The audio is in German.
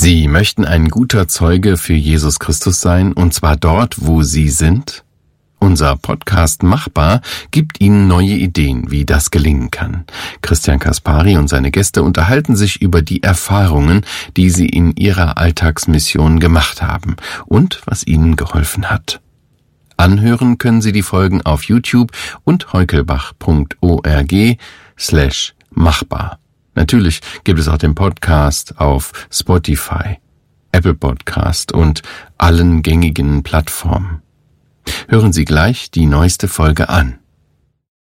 Sie möchten ein guter Zeuge für Jesus Christus sein, und zwar dort, wo Sie sind? Unser Podcast Machbar gibt Ihnen neue Ideen, wie das gelingen kann. Christian Kaspari und seine Gäste unterhalten sich über die Erfahrungen, die sie in ihrer Alltagsmission gemacht haben und was ihnen geholfen hat. Anhören können Sie die Folgen auf YouTube und heukelbach.org/machbar. Natürlich gibt es auch den Podcast auf Spotify, Apple Podcast und allen gängigen Plattformen. Hören Sie gleich die neueste Folge an.